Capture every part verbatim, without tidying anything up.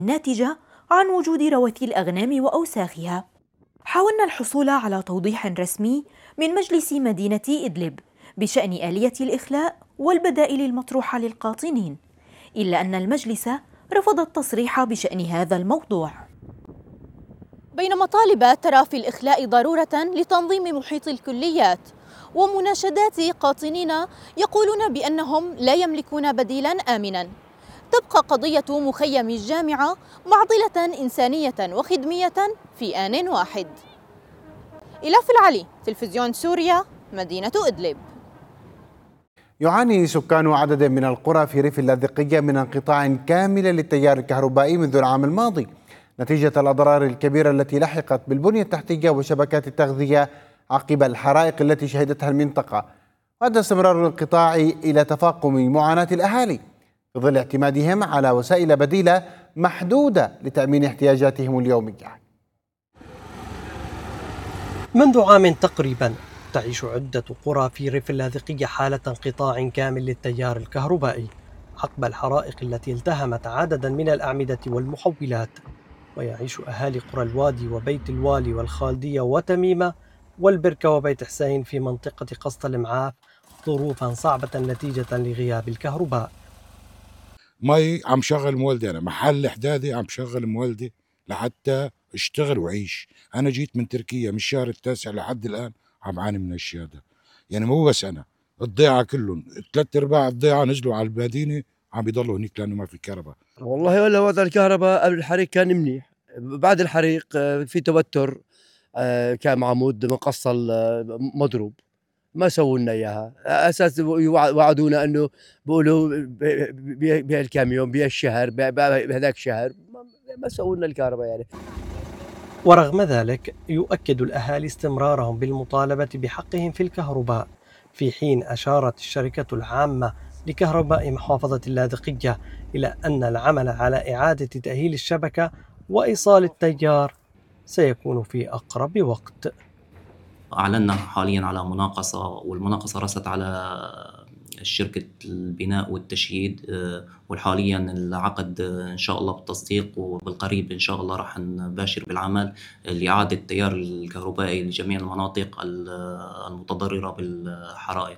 ناتجة عن وجود روث الأغنام وأوساخها. حاولنا الحصول على توضيح رسمي من مجلس مدينة إدلب بشأن آلية الإخلاء والبدائل المطروحة للقاطنين، إلا أن المجلس رفض التصريح بشأن هذا الموضوع. بينما طالب ترى في الإخلاء ضرورة لتنظيم محيط الكليات، ومناشدات قاطنين يقولون بأنهم لا يملكون بديلا آمنا، تبقى قضية مخيم الجامعة معضلة إنسانية وخدمية في آن واحد. إلاف العلي، تلفزيون سوريا، مدينة إدلب. يعاني سكان عدد من القرى في ريف اللاذقية من انقطاع كامل للتيار الكهربائي منذ العام الماضي نتيجة الأضرار الكبيرة التي لحقت بالبنية التحتية وشبكات التغذية عقب الحرائق التي شهدتها المنطقة، وأدى استمرار الانقطاع إلى تفاقم معاناة الأهالي في ظل اعتمادهم على وسائل بديلة محدودة لتأمين احتياجاتهم اليومية. منذ عام تقريبا تعيش عدة قرى في ريف اللاذقية حالة انقطاع كامل للتيار الكهربائي عقب الحرائق التي التهمت عددا من الأعمدة والمحولات. ويعيش أهالي قرى الوادي وبيت الوالي والخالدية وتميمة والبركة وبيت حسين في منطقة قسط المعاف ظروفا صعبة نتيجة لغياب الكهرباء. مي عم شغل مولدي، أنا محل إحداثي عم شغل مولدي لحتى اشتغل وعيش. أنا جيت من تركيا من الشهر التاسع لحد الآن عم عاني من الشيء هذا، يعني مو بس أنا، الضيعة كلهم ثلاث أرباع الضيعة نزلوا على المدينة عم بيضلوا هنيك لأنه ما في كهرباء. والله ولا وضع الكهرباء قبل الحريق كان منيح، بعد الحريق في توتر، كان عمود مقصل مضروب ما سووا لنا اياها، اساس وعدونا انه بيقولوا بهالكاميون بهالشهر بهذاك الشهر، ما سووا لنا الكهرباء يعني. ورغم ذلك يؤكد الأهالي استمرارهم بالمطالبة بحقهم في الكهرباء، في حين أشارت الشركة العامة لكهرباء محافظة اللاذقية إلى أن العمل على إعادة تأهيل الشبكة وإيصال التيار سيكون في أقرب وقت. أعلنا حاليا على مناقصة، والمناقصة رست على شركة البناء والتشييد، وحاليا العقد إن شاء الله بالتصديق، وبالقريب إن شاء الله راح نباشر بالعمل لإعادة التيار الكهربائي لجميع المناطق المتضررة بالحرائق.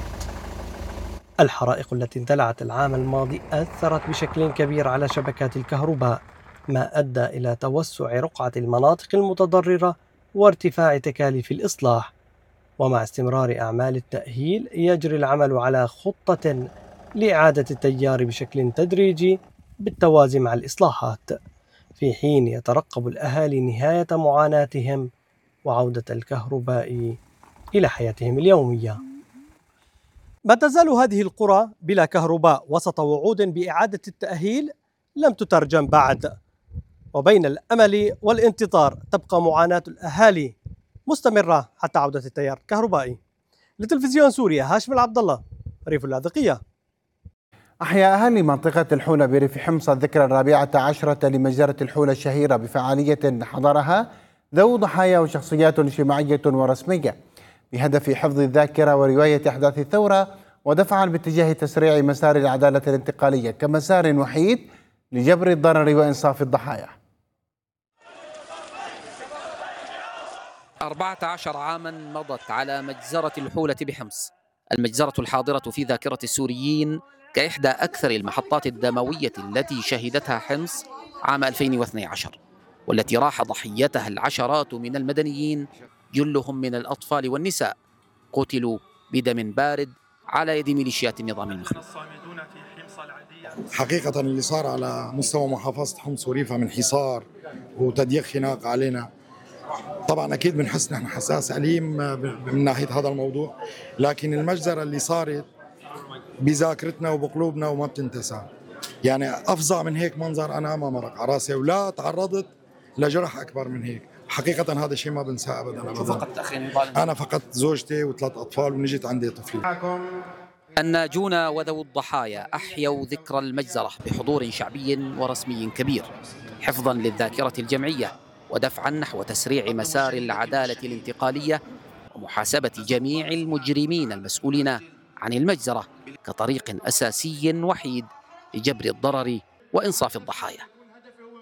الحرائق التي اندلعت العام الماضي أثرت بشكل كبير على شبكات الكهرباء، ما أدى إلى توسع رقعة المناطق المتضررة وارتفاع تكاليف الإصلاح. ومع استمرار أعمال التأهيل يجري العمل على خطة لإعادة التيار بشكل تدريجي بالتوازي مع الإصلاحات، في حين يترقب الأهالي نهاية معاناتهم وعودة الكهرباء إلى حياتهم اليومية. ما تزال هذه القرى بلا كهرباء وسط وعود بإعادة التأهيل لم تترجم بعد، وبين الأمل والانتظار تبقى معاناة الأهالي مستمرة حتى عودة التيار الكهربائي. لتلفزيون سوريا، هاشم العبد الله، ريف اللاذقية. أحيا أهالي منطقة الحولة بريف حمص الذكرى الرابعة عشرة لمجزرة الحولة الشهيرة بفعالية حضرها ذو ضحايا وشخصيات اجتماعية ورسمية بهدف حفظ الذاكرة ورواية أحداث الثورة، ودفعا باتجاه تسريع مسار العدالة الانتقالية كمسار وحيد لجبر الضرر وإنصاف الضحايا. أربعة عشر عاما مضت على مجزرة الحولة بحمص، المجزرة الحاضرة في ذاكرة السوريين كإحدى أكثر المحطات الدموية التي شهدتها حمص عام ألفين واثني عشر، والتي راح ضحيتها العشرات من المدنيين جلهم من الأطفال والنساء، قتلوا بدم بارد على يد ميليشيات النظام المخلوع. حقيقة اللي صار على مستوى محافظة حمص وريفها من حصار وتضييق خناق علينا، طبعا أكيد بنحس نحن حساس أليم من ناحية هذا الموضوع، لكن المجزرة اللي صارت بذاكرتنا وبقلوبنا وما بتنتسى. يعني أفظع من هيك منظر أنا ما مرق على راسي، ولا تعرضت لجرح أكبر من هيك. حقيقة هذا الشيء ما بنساه أبدا. فقدت أخين؟ أنا فقدت زوجتي وثلاث أطفال ونجت عندي طفلين. الناجون وذوو الضحايا أحيوا ذكرى المجزرة بحضور شعبي ورسمي كبير، حفظا للذاكرة الجمعية ودفعا نحو تسريع مسار العدالة الانتقالية ومحاسبة جميع المجرمين المسؤولين عن المجزرة كطريق أساسي وحيد لجبر الضرر وإنصاف الضحايا.